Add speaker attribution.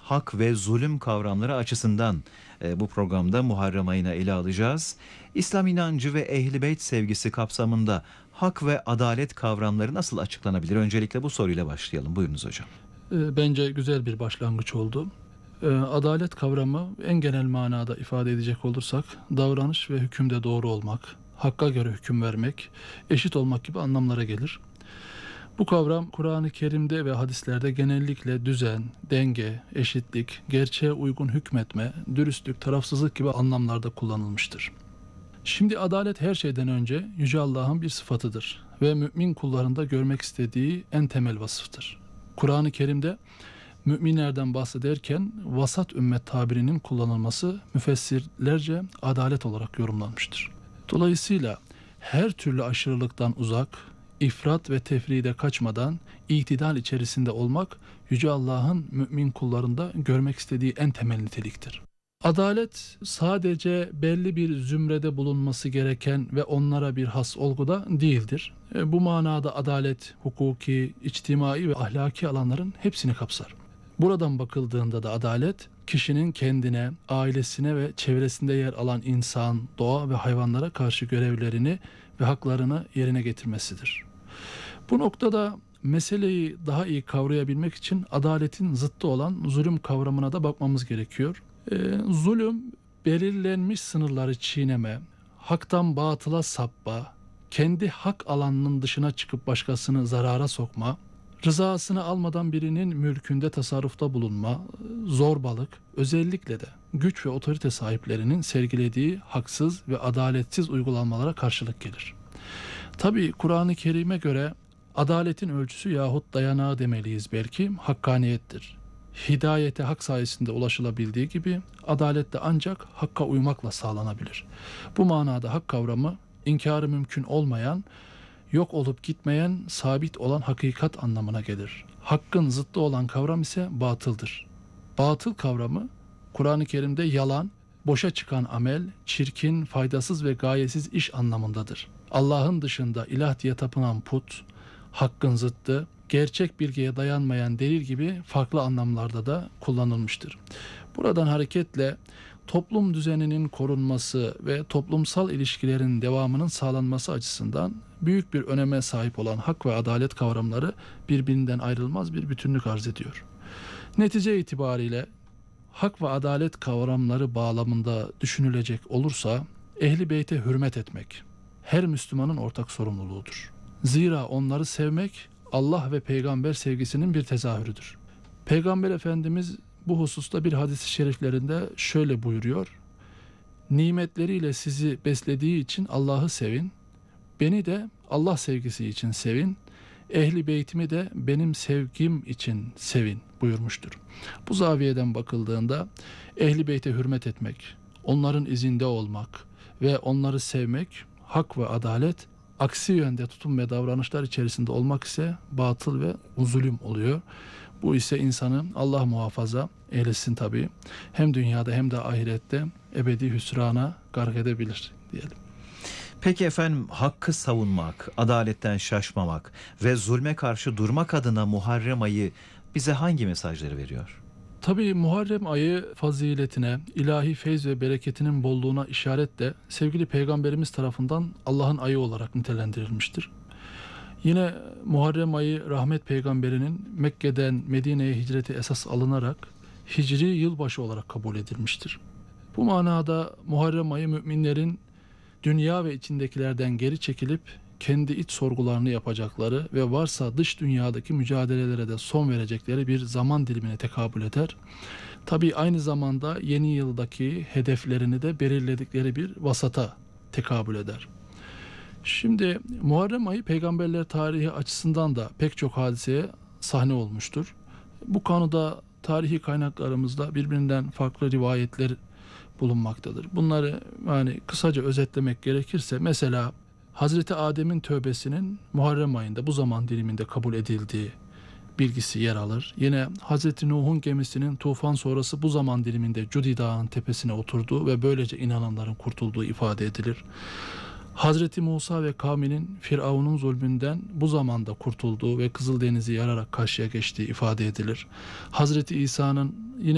Speaker 1: hak ve zulüm kavramları açısından bu programda Muharrem ayını ele alacağız. İslam inancı ve Ehl-i Beyt sevgisi kapsamında hak ve adalet kavramları nasıl açıklanabilir? Öncelikle bu soruyla başlayalım. Buyurunuz hocam.
Speaker 2: Bence güzel bir başlangıç oldu. Adalet kavramı en genel manada ifade edecek olursak davranış ve hükümde doğru olmak, hakka göre hüküm vermek, eşit olmak gibi anlamlara gelir. Bu kavram Kur'an-ı Kerim'de ve hadislerde genellikle düzen, denge, eşitlik, gerçeğe uygun hükmetme, dürüstlük, tarafsızlık gibi anlamlarda kullanılmıştır. Şimdi adalet her şeyden önce Yüce Allah'ın bir sıfatıdır ve mümin kullarında görmek istediği en temel vasıftır. Kur'an-ı Kerim'de müminlerden bahsederken vasat ümmet tabirinin kullanılması müfessirlerce adalet olarak yorumlanmıştır. Dolayısıyla her türlü aşırılıktan uzak, ifrat ve tefride kaçmadan itidal içerisinde olmak Yüce Allah'ın mümin kullarında görmek istediği en temel niteliktir. Adalet sadece belli bir zümrede bulunması gereken ve onlara bir has olguda değildir. Bu manada adalet, hukuki, içtimai ve ahlaki alanların hepsini kapsar. Buradan bakıldığında da adalet, kişinin kendine, ailesine ve çevresinde yer alan insan, doğa ve hayvanlara karşı görevlerini ve haklarını yerine getirmesidir. Bu noktada meseleyi daha iyi kavrayabilmek için adaletin zıttı olan zulüm kavramına da bakmamız gerekiyor. Zulüm, belirlenmiş sınırları çiğneme, haktan batıla sapma, kendi hak alanının dışına çıkıp başkasını zarara sokma, rızasını almadan birinin mülkünde tasarrufta bulunma, zorbalık, özellikle de güç ve otorite sahiplerinin sergilediği haksız ve adaletsiz uygulamalara karşılık gelir. Tabi Kur'an-ı Kerim'e göre adaletin ölçüsü yahut dayanağı demeliyiz belki hakkaniyettir. Hidayete hak sayesinde ulaşılabildiği gibi adalet de ancak hakka uymakla sağlanabilir. Bu manada hak kavramı inkarı mümkün olmayan, yok olup gitmeyen, sabit olan hakikat anlamına gelir. Hakkın zıttı olan kavram ise batıldır. Batıl kavramı Kur'an-ı Kerim'de yalan, boşa çıkan amel, çirkin, faydasız ve gayesiz iş anlamındadır. Allah'ın dışında ilah diye tapınan put, hakkın zıttı, gerçek bilgiye dayanmayan delil gibi farklı anlamlarda da kullanılmıştır. Buradan hareketle toplum düzeninin korunması ve toplumsal ilişkilerin devamının sağlanması açısından büyük bir öneme sahip olan hak ve adalet kavramları birbirinden ayrılmaz bir bütünlük arz ediyor. Netice itibariyle hak ve adalet kavramları bağlamında düşünülecek olursa Ehl-i Beyt'e hürmet etmek her Müslümanın ortak sorumluluğudur. Zira onları sevmek Allah ve peygamber sevgisinin bir tezahürüdür. Peygamber Efendimiz bu hususta bir hadis-i şeriflerinde şöyle buyuruyor: nimetleriyle sizi beslediği için Allah'ı sevin, beni de Allah sevgisi için sevin, ehli beytimi de benim sevgim için sevin buyurmuştur. Bu zaviyeden bakıldığında ehli beyte hürmet etmek, onların izinde olmak ve onları sevmek, hak ve adalet, aksi yönde tutum ve davranışlar içerisinde olmak ise batıl ve zulüm oluyor. Bu ise insanı Allah muhafaza eylesin tabii, hem dünyada hem de ahirette ebedi hüsrana gark edebilir diyelim.
Speaker 1: Peki efendim, hakkı savunmak, adaletten şaşmamak ve zulme karşı durmak adına Muharrem ayı bize hangi mesajları veriyor?
Speaker 2: Tabii Muharrem ayı faziletine, ilahi feyz ve bereketinin bolluğuna işaretle sevgili Peygamberimiz tarafından Allah'ın ayı olarak nitelendirilmiştir. Yine Muharrem ayı rahmet peygamberinin Mekke'den Medine'ye hicreti esas alınarak Hicri yılbaşı olarak kabul edilmiştir. Bu manada Muharrem ayı müminlerin dünya ve içindekilerden geri çekilip kendi iç sorgularını yapacakları ve varsa dış dünyadaki mücadelelere de son verecekleri bir zaman dilimine tekabül eder. Tabii aynı zamanda yeni yıldaki hedeflerini de belirledikleri bir vasata tekabül eder. Şimdi Muharrem ayı peygamberler tarihi açısından da pek çok hadiseye sahne olmuştur. Bu konuda tarihi kaynaklarımızda birbirinden farklı rivayetler bulunmaktadır. Bunları kısaca özetlemek gerekirse mesela Hazreti Adem'in tövbesinin Muharrem ayında bu zaman diliminde kabul edildiği bilgisi yer alır. Yine Hazreti Nuh'un gemisinin tufan sonrası bu zaman diliminde Cudi Dağı'nın tepesine oturduğu ve böylece inananların kurtulduğu ifade edilir. Hazreti Musa ve kavminin Firavun'un zulmünden bu zamanda kurtulduğu ve Kızıldeniz'i yararak karşıya geçtiği ifade edilir. Hazreti İsa'nın yine